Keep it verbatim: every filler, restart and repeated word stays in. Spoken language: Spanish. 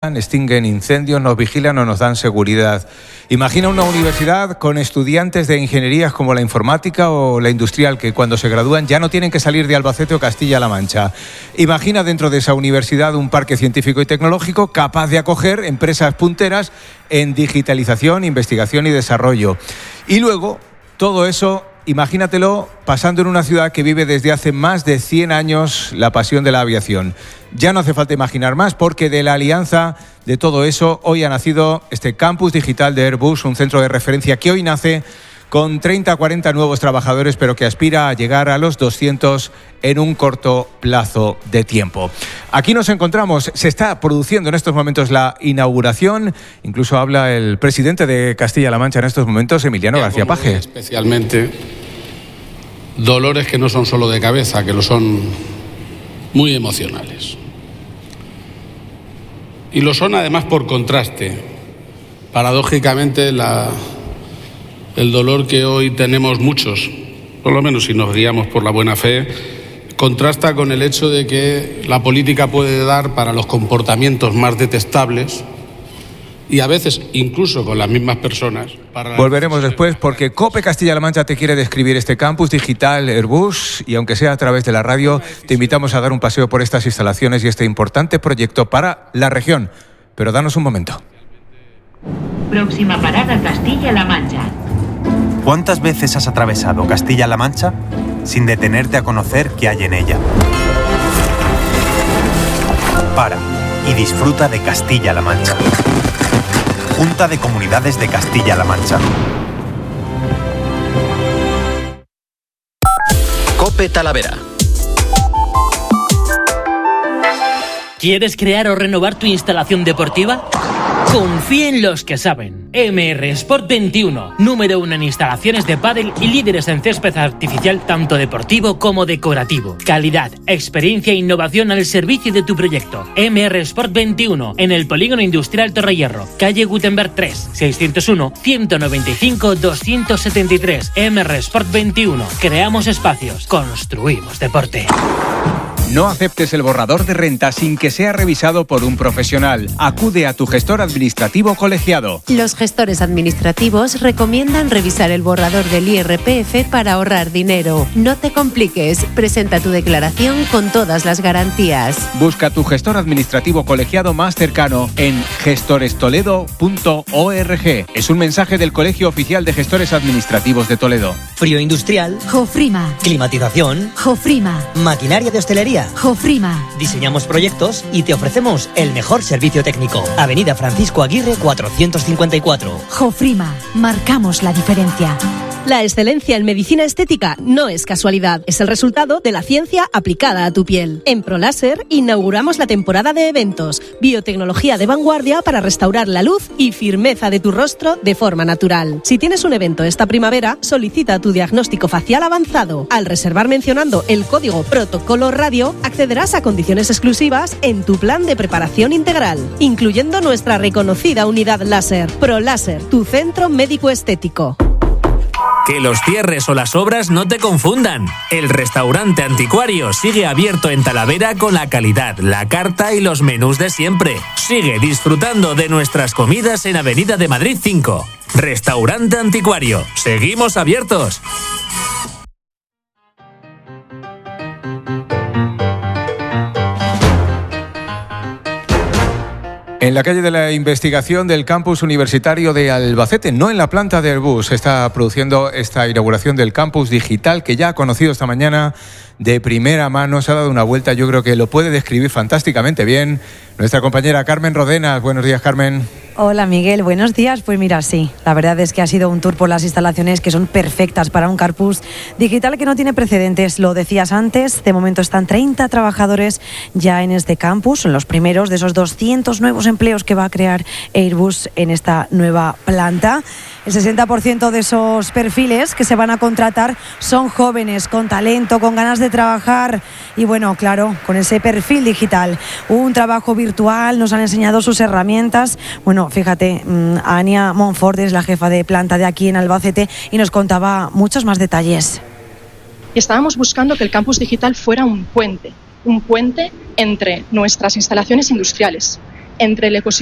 extinguen incendios, nos vigilan o nos dan seguridad. Imagina una universidad con estudiantes de ingenierías como la informática o la industrial que cuando se gradúan ya no tienen que salir de Albacete o Castilla-La Mancha. Imagina dentro de esa universidad un parque científico y tecnológico capaz de acoger empresas punteras en digitalización, investigación y desarrollo. Y luego, todo eso, imagínatelo pasando en una ciudad que vive desde hace más de cien años la pasión de la aviación. Ya no hace falta imaginar más porque de la alianza de todo eso hoy ha nacido este campus digital de Airbus, un centro de referencia que hoy nace con treinta a cuarenta nuevos trabajadores, pero que aspira a llegar a los doscientos en un corto plazo de tiempo. Aquí nos encontramos, se está produciendo en estos momentos la inauguración, incluso habla el presidente de Castilla-La Mancha en estos momentos, Emiliano García Paje. Especialmente dolores que no son solo de cabeza, que lo son muy emocionales. Y lo son además por contraste. Paradójicamente, la, el dolor que hoy tenemos muchos, por lo menos si nos guiamos por la buena fe, contrasta con el hecho de que la política puede dar para los comportamientos más detestables y a veces incluso con las mismas personas. Para Volveremos después porque COPE Castilla-La Mancha te quiere describir este campus digital Airbus y aunque sea a través de la radio, te invitamos a dar un paseo por estas instalaciones y este importante proyecto para la región. Pero danos un momento. Próxima parada Castilla-La Mancha. ¿Cuántas veces has atravesado Castilla-La Mancha sin detenerte a conocer qué hay en ella? Para y disfruta de Castilla-La Mancha. Junta de Comunidades de Castilla-La Mancha. COPE Talavera. ¿Quieres crear o renovar tu instalación deportiva? Confía en los que saben. M R Sport veintiuno, número uno en instalaciones de pádel y líderes en césped artificial tanto deportivo como decorativo. Calidad, experiencia e innovación al servicio de tu proyecto. M R Sport veintiuno, en el Polígono Industrial Torrehierro, calle Gutenberg tres, seiscientos uno, ciento noventa y cinco, doscientos setenta y tres. M R Sport veintiuno. Creamos espacios, construimos deporte. No aceptes el borrador de renta sin que sea revisado por un profesional. Acude a tu gestor administrativo colegiado. Los gestores administrativos recomiendan revisar el borrador del I R P F para ahorrar dinero. No te compliques. Presenta tu declaración con todas las garantías. Busca tu gestor administrativo colegiado más cercano en gestores toledo punto org. Es un mensaje del Colegio Oficial de Gestores Administrativos de Toledo. Frío industrial. Jofrima. Climatización. Jofrima. Maquinaria de hostelería. Jofrima. Diseñamos proyectos y te ofrecemos el mejor servicio técnico. Avenida Francisco Aguirre cuatrocientos cincuenta y cuatro. Jofrima. Marcamos la diferencia. La excelencia en medicina estética no es casualidad, es el resultado de la ciencia aplicada a tu piel. En ProLáser inauguramos la temporada de eventos, biotecnología de vanguardia para restaurar la luz y firmeza de tu rostro de forma natural. Si tienes un evento esta primavera, solicita tu diagnóstico facial avanzado. Al reservar mencionando el código Protocolo Radio, accederás a condiciones exclusivas en tu plan de preparación integral, incluyendo nuestra reconocida unidad láser. ProLáser, tu centro médico estético. Que los cierres o las obras no te confundan. El restaurante Anticuario sigue abierto en Talavera con la calidad, la carta y los menús de siempre. Sigue disfrutando de nuestras comidas en Avenida de Madrid cinco. Restaurante Anticuario. Seguimos abiertos. En la calle de la investigación del campus universitario de Albacete, no en la planta de Airbus, se está produciendo esta inauguración del campus digital que ya ha conocido esta mañana de primera mano, se ha dado una vuelta, yo creo que lo puede describir fantásticamente bien nuestra compañera Carmen Rodenas. Buenos días, Carmen. Hola, Miguel. Buenos días. Pues mira, sí, la verdad es que ha sido un tour por las instalaciones que son perfectas para un campus digital que no tiene precedentes. Lo decías antes, de momento están treinta trabajadores ya en este campus, son los primeros de esos doscientos nuevos empleos que va a crear Airbus en esta nueva planta. El sesenta por ciento de esos perfiles que se van a contratar son jóvenes, con talento, con ganas de trabajar y bueno, claro, con ese perfil digital. Un trabajo virtual, nos han enseñado sus herramientas. Bueno, fíjate, Ania Monfort es la jefa de planta de aquí en Albacete y nos contaba muchos más detalles. Estábamos buscando que el campus digital fuera un puente, un puente entre nuestras instalaciones industriales, entre el ecosistema